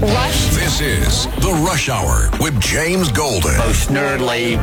Rush. This is The Rush Hour with James Golden. Most nerdly.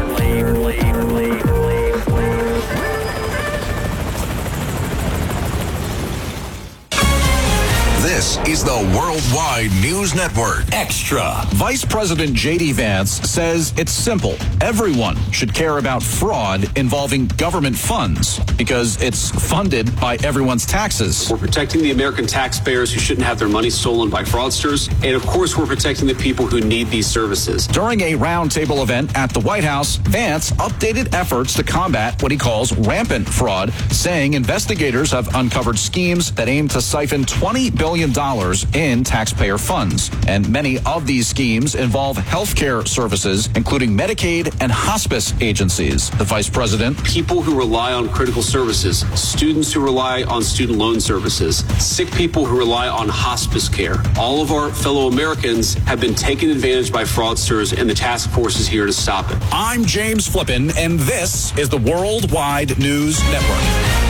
This is the Worldwide News Network. Extra. Vice President J.D. Vance says it's simple. Everyone should care about fraud involving government funds because it's funded by everyone's taxes. We're protecting the American taxpayers who shouldn't have their money stolen by fraudsters. And of course, we're protecting the people who need these services. During a roundtable event at the White House, Vance updated efforts to combat what he calls rampant fraud, saying investigators have uncovered schemes that aim to siphon $20 billion in taxpayer funds. And many of these schemes involve healthcare services, including Medicaid and hospice agencies. The vice president. People who rely on critical services, students who rely on student loan services, sick people who rely on hospice care. All of our fellow Americans have been taken advantage by fraudsters, and the task force is here to stop it. I'm James Flippin, and this is the Worldwide News Network.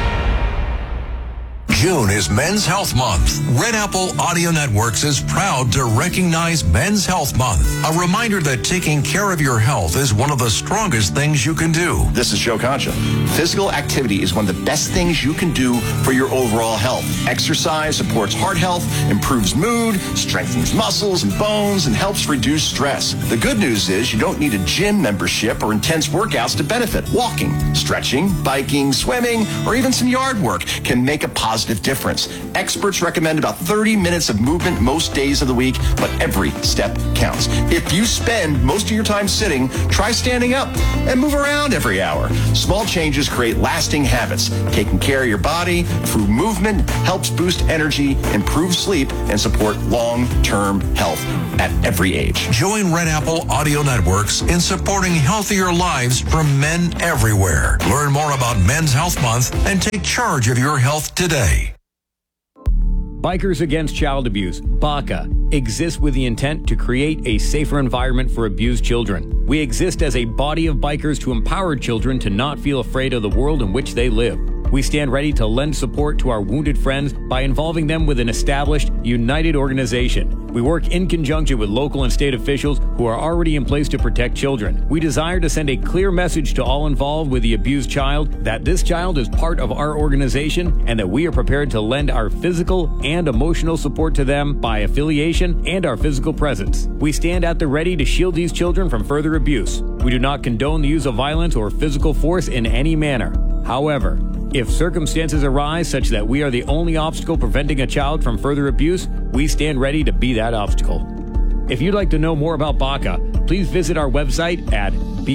June is Men's Health Month. Red Apple Audio Networks is proud to recognize Men's Health Month. A reminder that taking care of your health is one of the strongest things you can do. This is Joe Concha. Physical activity is one of the best things you can do for your overall health. Exercise supports heart health, improves mood, strengthens muscles and bones, and helps reduce stress. The good news is you don't need a gym membership or intense workouts to benefit. Walking, stretching, biking, swimming, or even some yard work can make a positive difference. Experts recommend about 30 minutes of movement most days of the week, but every step counts. If you spend most of your time sitting, try standing up and move around every hour. Small changes create lasting habits. Taking care of your body through movement helps boost energy, improve sleep, and support long-term health at every age. Join Red Apple Audio Networks in supporting healthier lives from men everywhere. Learn more about Men's Health Month and take charge of your health today. Bikers Against Child Abuse, BACA, exists with the intent to create a safer environment for abused children. We exist as a body of bikers to empower children to not feel afraid of the world in which they live. We stand ready to lend support to our wounded friends by involving them with an established, united organization. We work in conjunction with local and state officials who are already in place to protect children. We desire to send a clear message to all involved with the abused child that this child is part of our organization and that we are prepared to lend our physical and emotional support to them by affiliation and our physical presence. We stand at the ready to shield these children from further abuse. We do not condone the use of violence or physical force in any manner. However, if circumstances arise such that we are the only obstacle preventing a child from further abuse, we stand ready to be that obstacle. If you'd like to know more about BACA, please visit our website at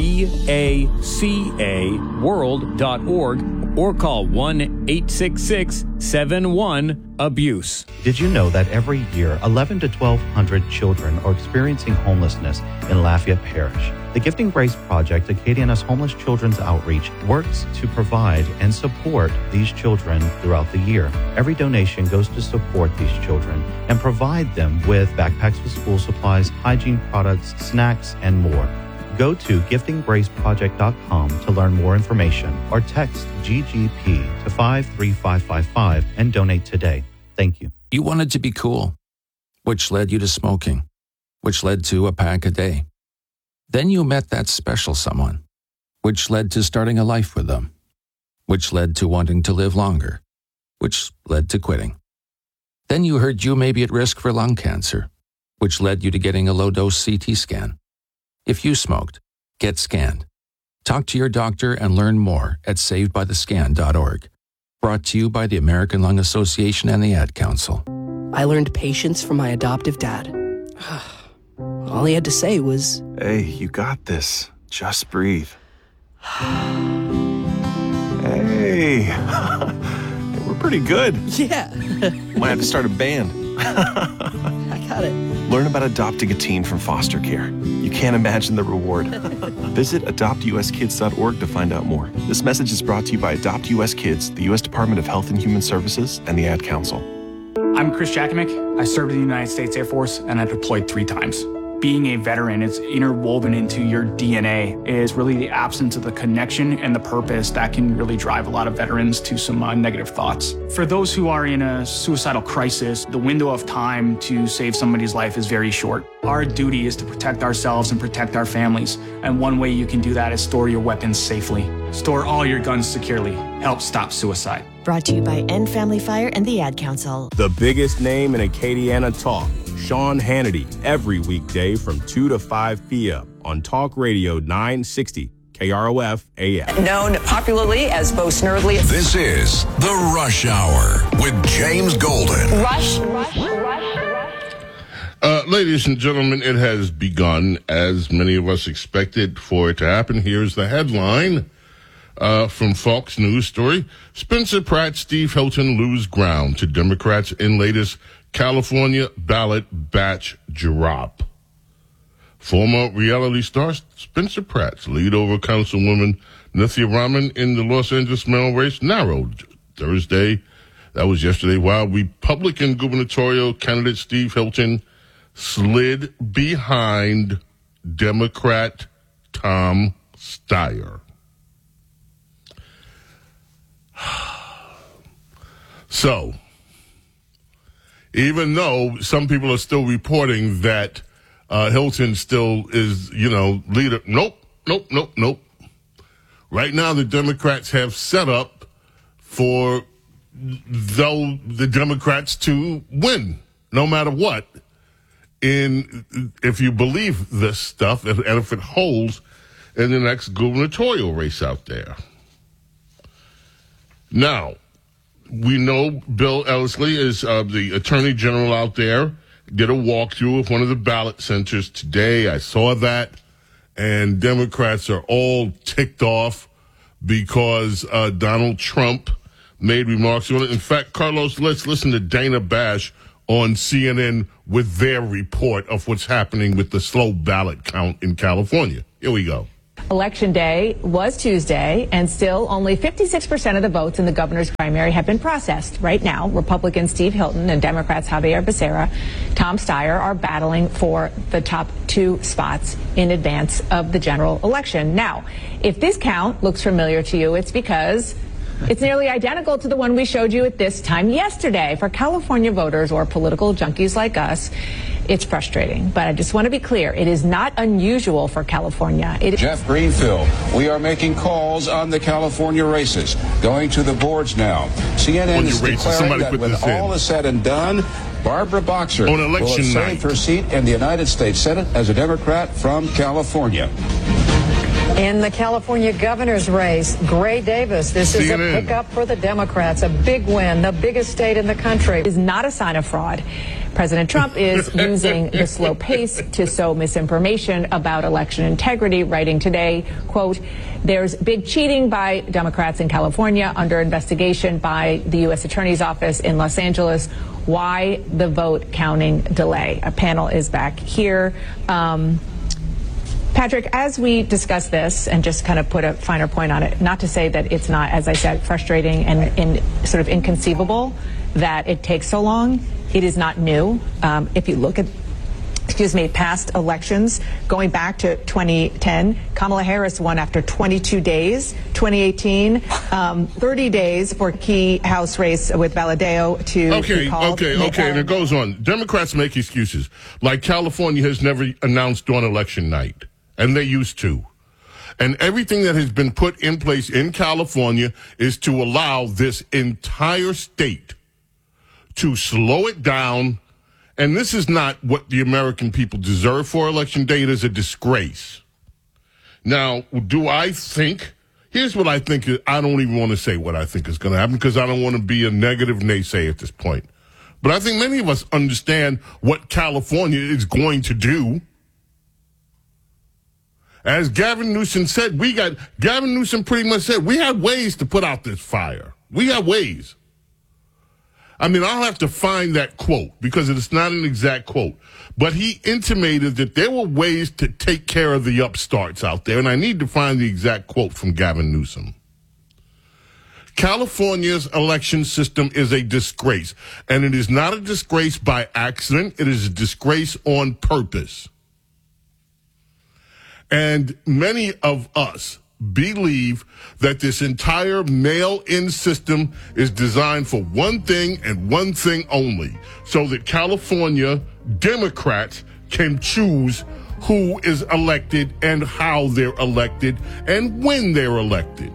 bacaworld.org or call 1-866-71-ABUSE. Did you know that every year 11 to 1,200 children are experiencing homelessness in Lafayette Parish? The Gifting Grace Project, Acadiana's Homeless Children's Outreach, works to provide and support these children throughout the year. Every donation goes to support these children and provide them with backpacks with school supplies, hygiene products, snacks, and more. Go to giftinggraceproject.com to learn more information or text GGP to 53555 and donate today. Thank you. You wanted to be cool, which led you to smoking, which led to a pack a day. Then you met that special someone, which led to starting a life with them, which led to wanting to live longer, which led to quitting. Then you heard you may be at risk for lung cancer, which led you to getting a low-dose CT scan. If you smoked, get scanned. Talk to your doctor and learn more at savedbythescan.org. Brought to you by the American Lung Association and the Ad Council. I learned patience from my adoptive dad. All he had to say was, "Hey, you got this. Just breathe." Hey, we're pretty good. Yeah. Might have to start a band. I got it. Learn about adopting a teen from foster care. You can't imagine the reward. Visit adoptuskids.org to find out more. This message is brought to you by Adopt US Kids, the U.S. Department of Health and Human Services, and the Ad Council. I'm Chris Jakimick. I served in the United States Air Force, and I deployed 3 times. being a veteran, it's interwoven into your DNA, is really the absence of the connection and the purpose that can really drive a lot of veterans to some negative thoughts. For those who are in a suicidal crisis, the window of time to save somebody's life is very short. Our duty is to protect ourselves and protect our families. And one way you can do that is store your weapons safely. Store all your guns securely. Help stop suicide. Brought to you by End Family Fire and the Ad Council. The biggest name in Acadiana talk, Sean Hannity, every weekday from 2 to 5 p.m. on Talk Radio 960 KROF AM. Known popularly as Bo Snerdley. This is The Rush Hour with James Golden. Rush. Ladies and gentlemen, it has begun, as many of us expected for it to happen. Here's the headline from Fox News story. Spencer Pratt, Steve Hilton lose ground to Democrats in latest California ballot batch drop. Former reality star Spencer Pratt's lead over Councilwoman Nithya Raman in the Los Angeles mayoral race narrowed Thursday. That was yesterday, while Republican gubernatorial candidate Steve Hilton slid behind Democrat Tom Steyer. So, even though some people are still reporting that Hilton still is, leader, nope. Right now, the Democrats have set up for the Democrats to win, no matter what. If you believe this stuff, and if it holds in the next gubernatorial race out there. Now, we know Bill Ellison is the Attorney General out there, did a walkthrough of one of the ballot centers today. I saw that, and Democrats are all ticked off because Donald Trump made remarks on it. In fact, Carlos, let's listen to Dana Bash on CNN with their report of what's happening with the slow ballot count in California. Here we go. Election day was Tuesday, and still only 56% of the votes in the governor's primary have been processed. Right now, Republican Steve Hilton and Democrats Javier Becerra, Tom Steyer are battling for the top 2 spots in advance of the general election. Now, if this count looks familiar to you, it's because it's nearly identical to the one we showed you at this time yesterday. For California voters or political junkies like us, it's frustrating. But I just want to be clear, it is not unusual for California. Jeff Greenfield, we are making calls on the California races. Going to the boards now. CNN is declaring that when all is said and done, Barbara Boxer will have saved her seat in the United States Senate as a Democrat from California. In the California governor's race, Gray Davis, this is a pickup for the Democrats, a big win, the biggest state in the country. It is not a sign of fraud. President Trump is using the slow pace to sow misinformation about election integrity, writing today, quote, there's big cheating by Democrats in California under investigation by the U.S. Attorney's Office in Los Angeles. Why the vote counting delay? A panel is back here. Patrick, as we discuss this and just kind of put a finer point on it, not to say that it's not, as I said, frustrating and sort of inconceivable that it takes so long, it is not new. If you look at, past elections, going back to 2010, Kamala Harris won after 22 days. 2018, 30 days for key House race with Valadao to be called. Okay, and it goes on. Democrats make excuses. Like California has never announced on election night. And they used to. And everything that has been put in place in California is to allow this entire state to slow it down. And this is not what the American people deserve for Election Day. It is a disgrace. Now, do I think, here's what I think, I don't even want to say what I think is going to happen because I don't want to be a negative naysayer at this point. But I think many of us understand what California is going to do. As Gavin Newsom said, Gavin Newsom pretty much said, we have ways to put out this fire. We have ways. I mean, I'll have to find that quote because it's not an exact quote. But he intimated that there were ways to take care of the upstarts out there. And I need to find the exact quote from Gavin Newsom. California's election system is a disgrace. And it is not a disgrace by accident. It is a disgrace on purpose. And many of us believe that this entire mail-in system is designed for one thing and one thing only, so that California Democrats can choose who is elected and how they're elected and when they're elected.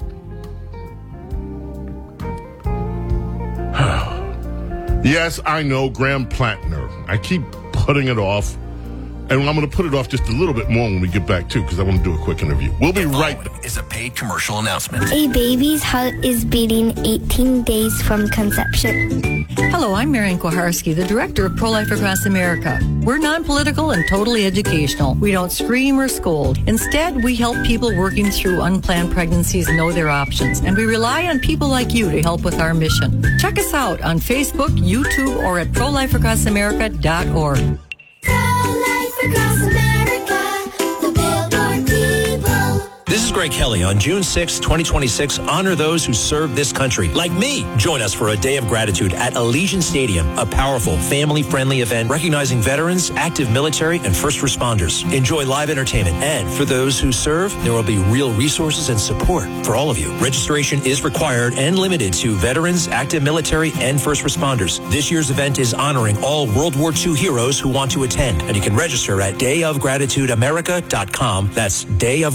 Yes, I know, Graham Plattner. I keep putting it off. And I'm going to put it off just a little bit more when we get back, too, because I want to do a quick interview. We'll be right back. Is a paid commercial announcement. A baby's heart is beating 18 days from conception. Hello, I'm Marian Kuharski, the director of Pro-Life Across America. We're non-political and totally educational. We don't scream or scold. Instead, we help people working through unplanned pregnancies know their options, and we rely on people like you to help with our mission. Check us out on Facebook, YouTube, or at prolifeacrossamerica.org. Across America, the Billboard people. This is Greg Kelly. On June 6, 2026, honor those who serve this country, like me. Join us for a day of gratitude at Elysian Stadium, a powerful, family-friendly event recognizing veterans, active military, and first responders. Enjoy live entertainment, and for those who serve, there will be real resources and support for all of you. Registration is required and limited to veterans, active military, and first responders. This year's event is honoring all World War II heroes who want to attend, and you can register at dayofgratitudeamerica.com. That's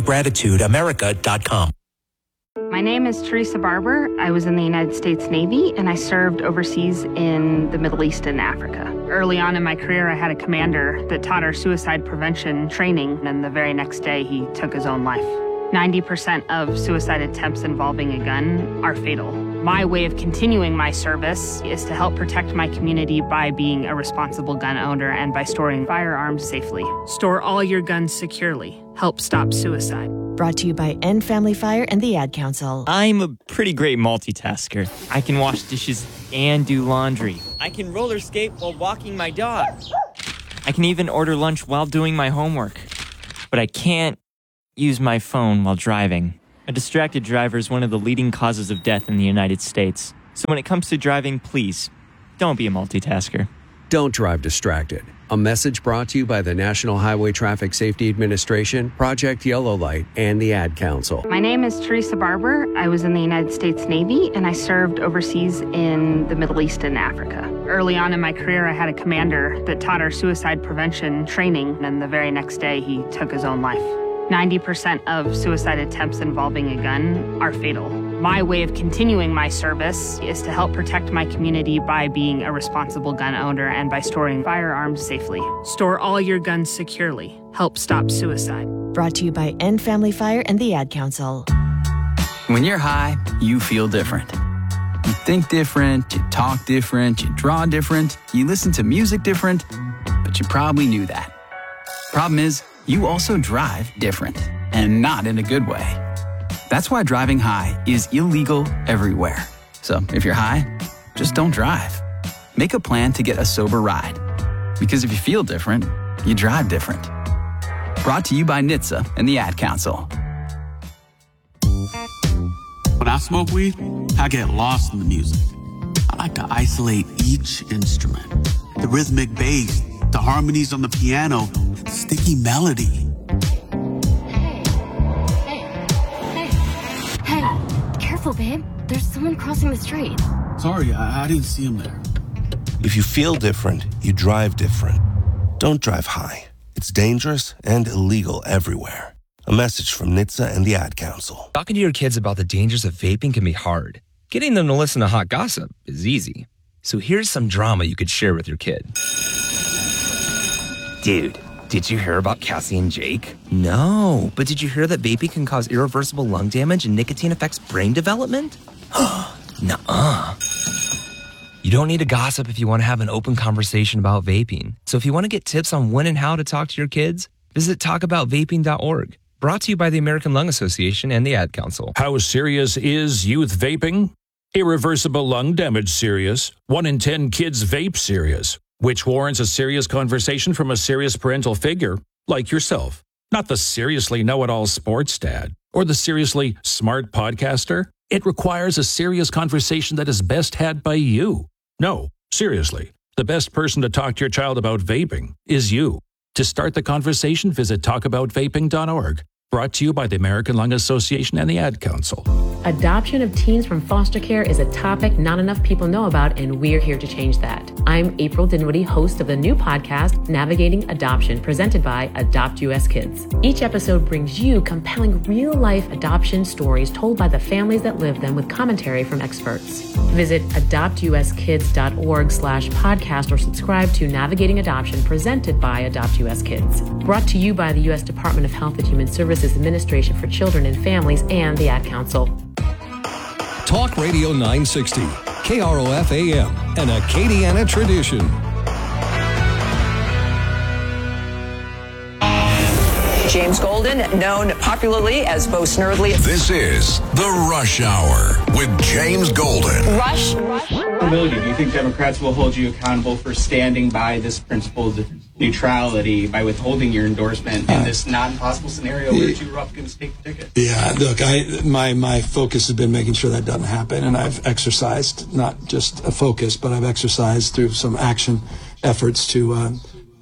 dayofgratitudeamerica.com. My name is Teresa Barber. I was in the United States Navy, and I served overseas in the Middle East and Africa. Early on in my career, I had a commander that taught our suicide prevention training, and the very next day, he took his own life. 90% of suicide attempts involving a gun are fatal. My way of continuing my service is to help protect my community by being a responsible gun owner and by storing firearms safely. Store all your guns securely. Help stop suicide. Brought to you by End Family Fire and the Ad Council. I'm a pretty great multitasker. I can wash dishes and do laundry. I can roller skate while walking my dog. I can even order lunch while doing my homework. But I can't use my phone while driving. A distracted driver is one of the leading causes of death in the United States. So when it comes to driving, please, don't be a multitasker. Don't drive distracted. A message brought to you by the National Highway Traffic Safety Administration, Project Yellow Light, and the Ad Council. My name is Teresa Barber. I was in the United States Navy, and I served overseas in the Middle East and Africa. Early on in my career, I had a commander that taught our suicide prevention training, and the very next day, he took his own life. 90% of suicide attempts involving a gun are fatal. My way of continuing my service is to help protect my community by being a responsible gun owner and by storing firearms safely. Store all your guns securely. Help stop suicide. Brought to you by End Family Fire and the Ad Council. When you're high, you feel different. You think different, you talk different, you draw different, you listen to music different, but you probably knew that. Problem is, you also drive different, and not in a good way. That's why driving high is illegal everywhere. So if you're high, just don't drive. Make a plan to get a sober ride. Because if you feel different, you drive different. Brought to you by NHTSA and the Ad Council. When I smoke weed, I get lost in the music. I like to isolate each instrument. The rhythmic bass, the harmonies on the piano, the sticky melody. Hey, careful, babe. There's someone crossing the street. Sorry, I didn't see him there. If you feel different, you drive different. Don't drive high. It's dangerous and illegal everywhere. A message from NHTSA and the Ad Council. Talking to your kids about the dangers of vaping can be hard. Getting them to listen to hot gossip is easy. So here's some drama you could share with your kid. Dude, did you hear about Cassie and Jake? No, but did you hear that vaping can cause irreversible lung damage and nicotine affects brain development? Nuh-uh. You don't need to gossip if you want to have an open conversation about vaping. So if you want to get tips on when and how to talk to your kids, visit talkaboutvaping.org. Brought to you by the American Lung Association and the Ad Council. How serious is youth vaping? Irreversible lung damage serious. 1 in 10 kids vape serious, which warrants a serious conversation from a serious parental figure like yourself. Not the seriously know-it-all sports dad or the seriously smart podcaster. It requires a serious conversation that is best had by you. No, seriously, the best person to talk to your child about vaping is you. To start the conversation, visit talkaboutvaping.org. Brought to you by the American Lung Association and the Ad Council. Adoption of teens from foster care is a topic not enough people know about, and we're here to change that. I'm April Dinwiddie, host of the new podcast, Navigating Adoption, presented by Adopt US Kids. Each episode brings you compelling real-life adoption stories told by the families that live them with commentary from experts. Visit adoptuskids.org/podcast or subscribe to Navigating Adoption, presented by Adopt US Kids. Brought to you by the U.S. Department of Health and Human Services Administration for Children and Families and the Ad Council. Talk Radio 960, KROF AM, an Acadiana tradition. James Golden, known popularly as Bo Snerdley. This is The Rush Hour with James Golden. Rush. Do you think Democrats will hold you accountable for standing by this principled neutrality by withholding your endorsement in this not impossible scenario where two Republicans take the ticket? Yeah, look, my focus has been making sure that doesn't happen, and I've exercised not just a focus, but I've exercised through some action efforts to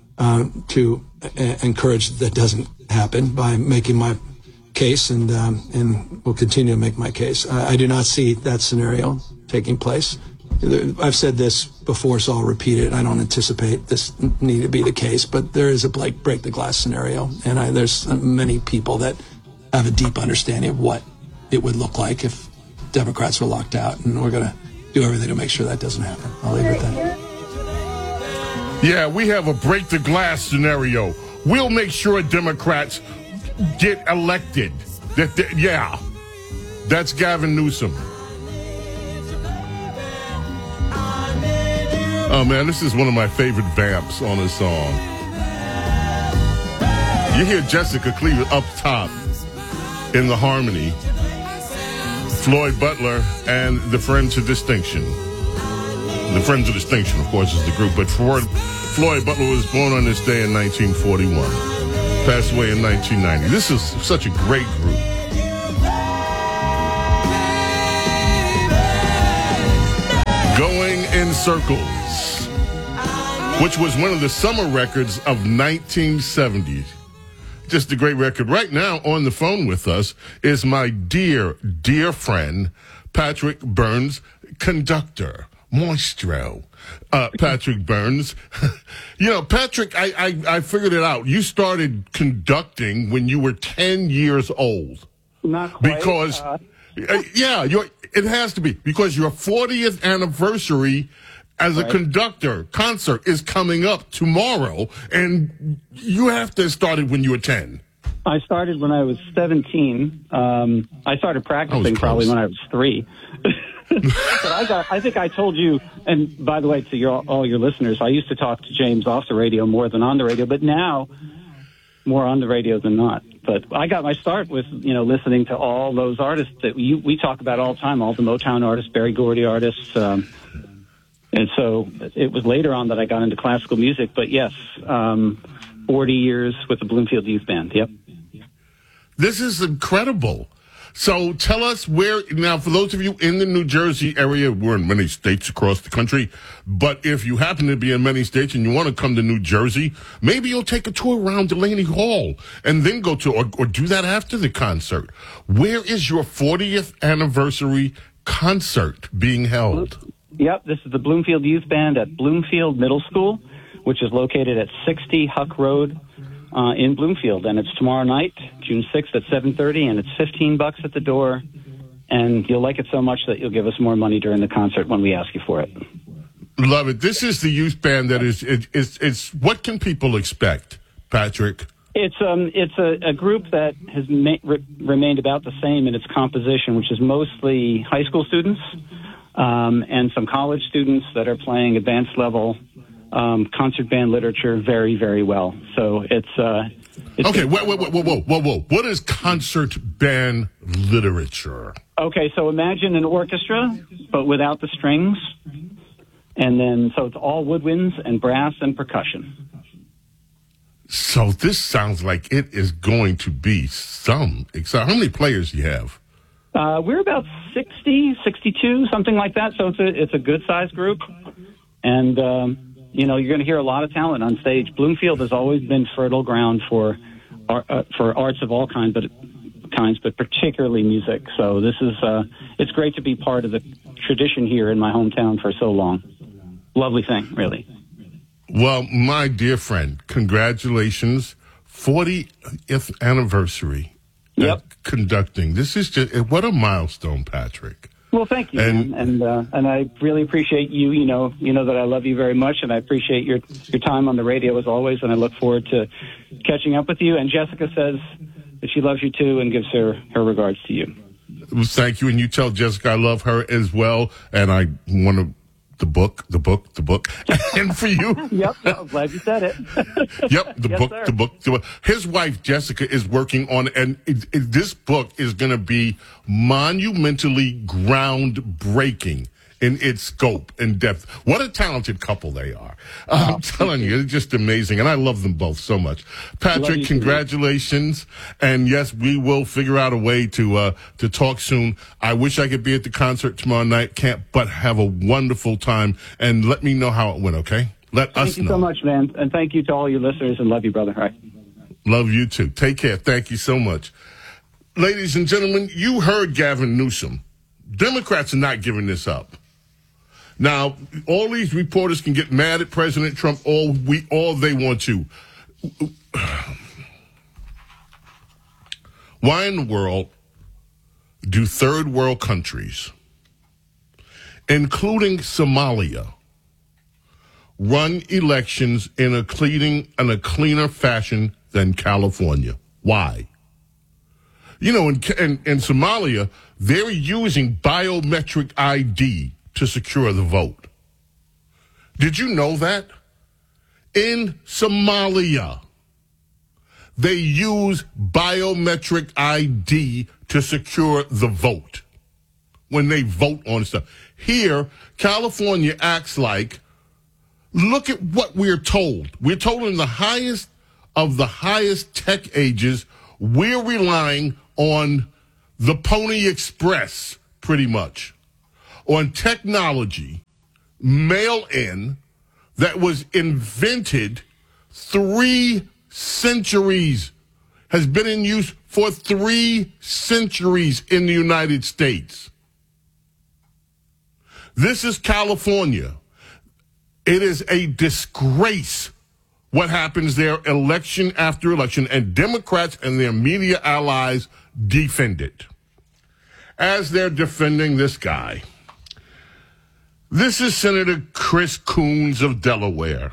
encourage that doesn't happen by making my case, and will continue to make my case. I do not see that scenario taking place. I've said this before, so I'll repeat it. I don't anticipate this need to be the case, but there is a break the glass scenario, and there's many people that have a deep understanding of what it would look like if Democrats were locked out, and we're going to do everything to make sure that doesn't happen. I'll leave it at that. Yeah, we have a break the glass scenario. We'll make sure Democrats get elected. That's Gavin Newsom. Oh, man, this is one of my favorite vamps on a song. You hear Jessica Cleaver up top in the harmony. Floyd Butler and the Friends of Distinction. The Friends of Distinction, of course, is the group, but Floyd Butler was born on this day in 1941. Passed away in 1990. This is such a great group. Going in Circles, which was one of the summer records of 1970. Just a great record. Right now on the phone with us is my dear, dear friend, Patrick Burns, conductor, maestro. Patrick Burns. You know, Patrick, I figured it out. You started conducting when you were 10 years old. Not quite. Because, it has to be, because your 40th anniversary as a conductor concert is coming up tomorrow, and you have to have started when you were 10. I started when I was 17. I started practicing probably when I was 3. But I think I told you, and by the way, to all your listeners, I used to talk to James off the radio more than on the radio, but now more on the radio than not. But I got my start with, listening to all those artists that we talk about all the time, all the Motown artists, Berry Gordy artists. And so it was later on that I got into classical music. But yes, 40 years with the Bloomfield Youth Band. Yep. This is incredible. So tell us where, now for those of you in the New Jersey area, we're in many states across the country, but if you happen to be in many states and you want to come to New Jersey, maybe you'll take a tour around Delaney Hall and then go to, or do that after the concert. Where is your 40th anniversary concert being held? Yep, this is the Bloomfield Youth Band at Bloomfield Middle School, which is located at 60 Huck Road in Bloomfield, and it's tomorrow night, June 6th at 7:30, and it's $15 at the door, and you'll like it so much that you'll give us more money during the concert when we ask you for it. Love it. This is the youth band that it's what can people expect, Patrick? It's a group that has remained about the same in its composition, which is mostly high school students and some college students that are playing advanced level concert band literature very, very well. So it's okay. Whoa! What is concert band literature? Okay, so imagine an orchestra, but without the strings, and then so it's all woodwinds and brass and percussion. So this sounds like it is going to be some exciting. How many players do you have? We're about 60, 62, something like that. So it's a good sized group, and you're going to hear a lot of talent on stage. Bloomfield has always been fertile ground for arts of all kinds, but particularly music. So this is it's great to be part of the tradition here in my hometown for so long. Lovely thing, really. Well, my dear friend, congratulations, 40th anniversary. Yep. Conducting. This is just what a milestone, Patrick. Well, thank you, and I really appreciate you. You know that I love you very much, and I appreciate your time on the radio as always. And I look forward to catching up with you. And Jessica says that she loves you too, and gives her regards to you. Thank you, and you tell Jessica I love her as well. And I want to the book, and for you. Yep, I'm glad you said it. Yep, the book. His wife, Jessica, is working on, and this book is going to be monumentally groundbreaking in its scope and depth. What a talented couple they are. I'm telling you, it's just amazing, and I love them both so much. Patrick, congratulations, and yes, we will figure out a way to talk soon. I wish I could be at the concert tomorrow night, can't, but have a wonderful time, and let me know how it went, okay? Let us know. Thank you so much, man, and thank you to all your listeners, and love you, brother. All right. Love you, too. Take care. Thank you so much. Ladies and gentlemen, you heard Gavin Newsom. Democrats are not giving this up. Now, all these reporters can get mad at President Trump all they want to. Why in the world do third world countries, including Somalia, run elections in a cleaner fashion than California? Why? In Somalia, they're using biometric ID to secure the vote. Did you know that? In Somalia, they use biometric ID to secure the vote when they vote on stuff. Here, California acts like, look at what we're told. We're told in the highest of the highest tech ages, we're relying on the Pony Express, pretty much, on technology, mail-in, that was invented 3 centuries, has been in use for 3 centuries in the United States. This is California. It is a disgrace what happens there election after election, and Democrats and their media allies defend it. As they're defending this guy, this is Senator Chris Coons of Delaware.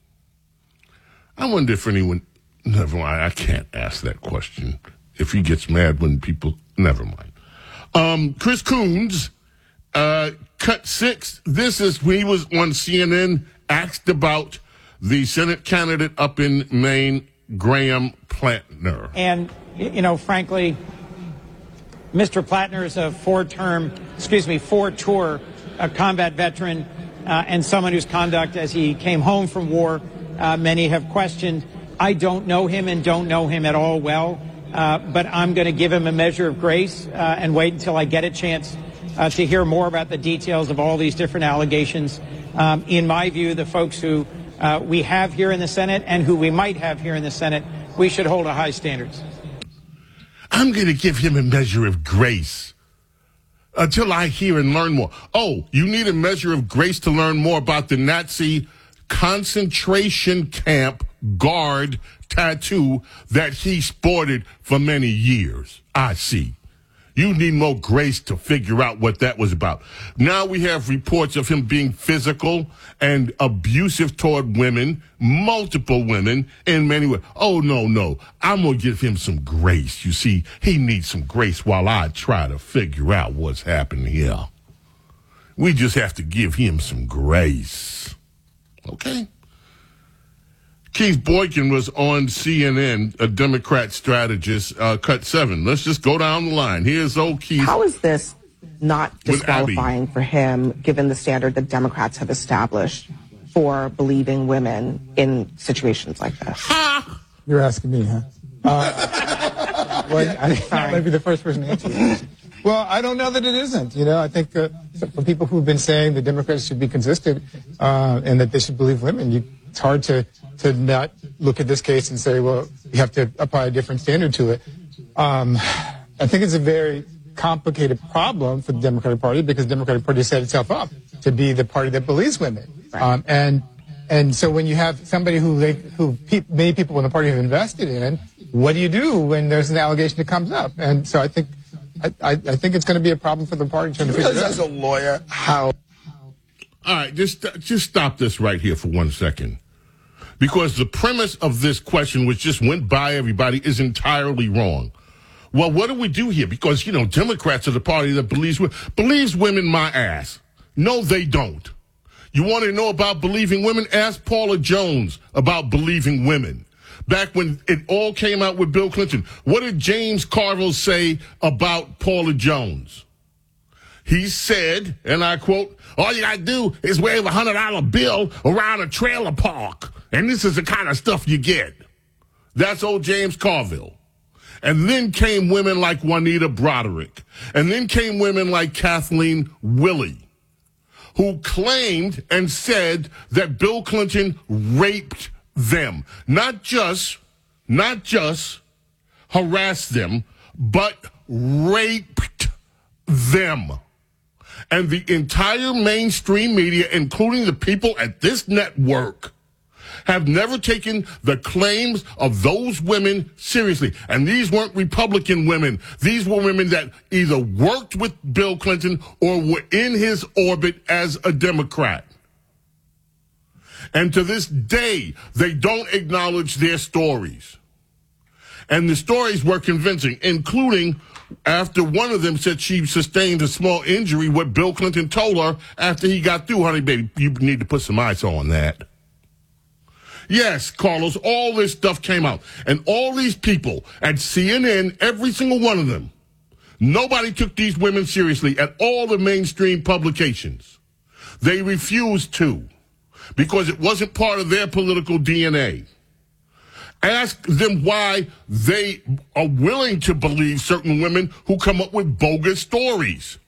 I wonder if anyone... Never mind, I can't ask that question. If he gets mad when people... Never mind. Chris Coons, cut 6. This is when he was on CNN, asked about the Senate candidate up in Maine, Graham Plattner. And, frankly, Mr. Plattner is a 4-tour a combat veteran and someone whose conduct as he came home from war, many have questioned. I don't know him and don't know him at all well, but I'm going to give him a measure of grace and wait until I get a chance to hear more about the details of all these different allegations. In my view, the folks who we have here in the Senate and who we might have here in the Senate, we should hold a high standards. I'm going to give him a measure of grace until I hear and learn more. Oh, you need a measure of grace to learn more about the Nazi concentration camp guard tattoo that he sported for many years. I see. You need more grace to figure out what that was about. Now we have reports of him being physical and abusive toward women, multiple women in many ways. Oh, no. I'm going to give him some grace. You see, he needs some grace while I try to figure out what's happening here. We just have to give him some grace. Okay? Keith Boykin was on CNN, a Democrat strategist, cut 7. Let's just go down the line. Here's old Keith. How is this not disqualifying for him, given the standard that Democrats have established for believing women in situations like this? You're asking me, huh? Well, I might be the first person to answer this. Well, I don't know that it isn't. You know, I think for people who've been saying the Democrats should be consistent and that they should believe women, it's hard to not look at this case and say, well, you have to apply a different standard to it. I think it's a very complicated problem for the Democratic Party because the Democratic Party set itself up to be the party that believes women. Right. And so when you have somebody who many people in the party have invested in, what do you do when there's an allegation that comes up? And so I think it's going to be a problem for the party trying to figure it out. As a lawyer, how? All right, just stop this right here for 1 second. Because the premise of this question, which just went by everybody, is entirely wrong. Well, what do we do here? Because, you know, Democrats are the party that believes women my ass. No, they don't. You want to know about believing women? Ask Paula Jones about believing women. Back when it all came out with Bill Clinton, what did James Carville say about Paula Jones? He said, and I quote, all you got to do is wave a $100 bill around a trailer park. And this is the kind of stuff you get. That's old James Carville. And then came women like Juanita Broderick. And then came women like Kathleen Willey, who claimed and said that Bill Clinton raped them. Not just harassed them, but raped them. And the entire mainstream media, including the people at this network, have never taken the claims of those women seriously. And these weren't Republican women. These were women that either worked with Bill Clinton or were in his orbit as a Democrat. And to this day, they don't acknowledge their stories. And the stories were convincing, including after one of them said she sustained a small injury, what Bill Clinton told her after he got through, honey, baby, you need to put some ice on that. Yes, Carlos, all this stuff came out. And all these people at CNN, every single one of them, nobody took these women seriously at all the mainstream publications. They refused to because it wasn't part of their political DNA. Ask them why they are willing to believe certain women who come up with bogus stories.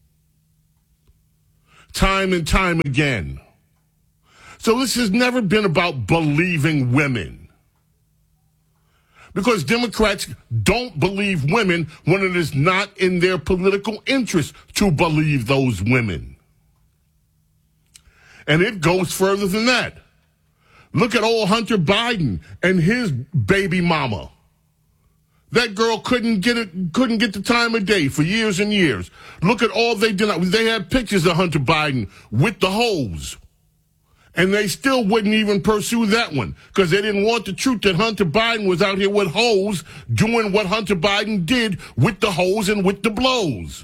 Time and time again. So this has never been about believing women. Because Democrats don't believe women when it is not in their political interest to believe those women. And it goes further than that. Look at old Hunter Biden and his baby mama. That girl couldn't get the time of day for years and years. Look at all they did. They had pictures of Hunter Biden with the hose. And they still wouldn't even pursue that one because they didn't want the truth that Hunter Biden was out here with hoes doing what Hunter Biden did with the hoes and with the blows.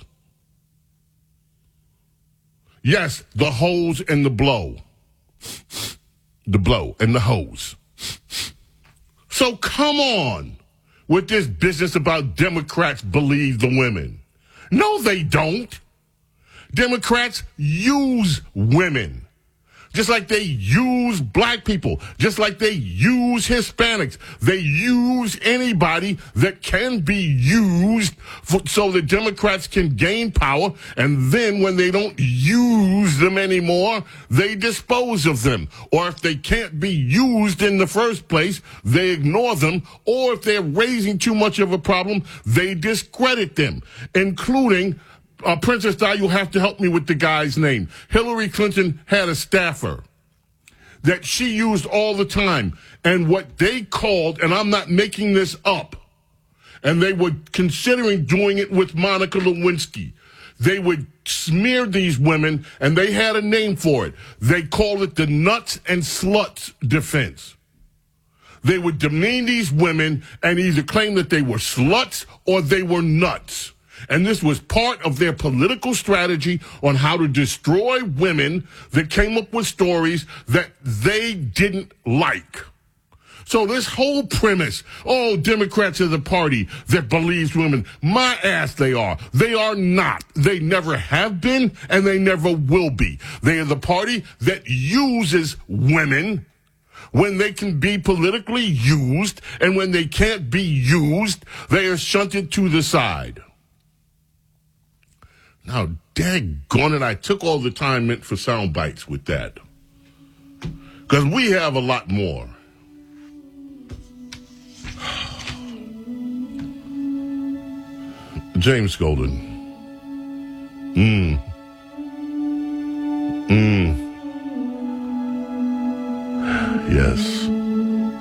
Yes, the hose and the blow. The blow and the hose. So come on with this business about Democrats believe the women. No, they don't. Democrats use women. Just like they use black people, just like they use Hispanics. They use anybody that can be used so the Democrats can gain power. And then when they don't use them anymore, they dispose of them. Or if they can't be used in the first place, they ignore them. Or if they're raising too much of a problem, they discredit them, including Princess Di, you'll have to help me with the guy's name. Hillary Clinton had a staffer that she used all the time. And what they called, and I'm not making this up, and they were considering doing it with Monica Lewinsky. They would smear these women, and they had a name for it. They called it the nuts and sluts defense. They would demean these women and either claim that they were sluts or they were nuts. And this was part of their political strategy on how to destroy women that came up with stories that they didn't like. So this whole premise, Democrats are the party that believes women. My ass they are. They are not. They never have been, and they never will be. They are the party that uses women when they can be politically used, and when they can't be used, they are shunted to the side. Now, daggone it, I took all the time meant for sound bites with that. Because we have a lot more. James Golden.